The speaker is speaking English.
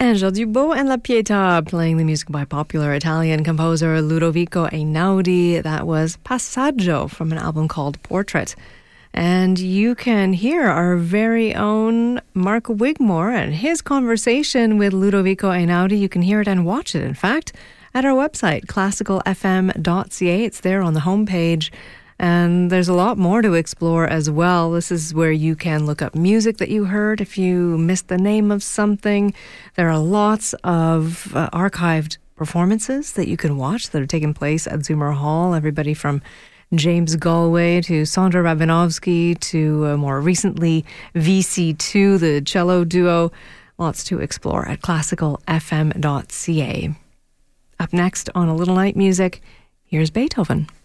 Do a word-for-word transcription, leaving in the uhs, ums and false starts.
Angel Dubois and La Pietà playing the music by popular Italian composer Ludovico Einaudi. That was Passaggio from an album called Portrait. And you can hear our very own Mark Wigmore and his conversation with Ludovico Einaudi. You can hear it and watch it, in fact, at our website, classical f m dot c a. It's there on the homepage. And there's a lot more to explore as well. This is where you can look up music that you heard if you missed the name of something. There are lots of uh, archived performances that you can watch that are taking place at Zoomer Hall. Everybody from James Galway to Sandra Rabinovsky to uh, more recently V C two, the cello duo. Lots to explore at classical f m dot c a. Up next on A Little Night Music, here's Beethoven.